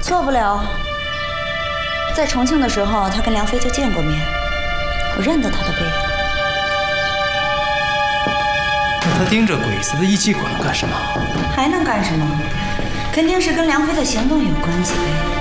错不了。在重庆的时候，他跟梁飞就见过面，我认得他的背影。 那他盯着鬼子的一机馆干什么？ 还能干什么？肯定是跟梁飞的行动有关系呗。